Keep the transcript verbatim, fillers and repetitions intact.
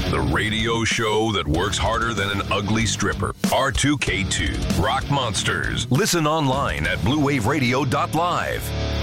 The radio show that works harder than an ugly stripper. R two K two, Rock Monsters. Listen online at blue wave radio dot live.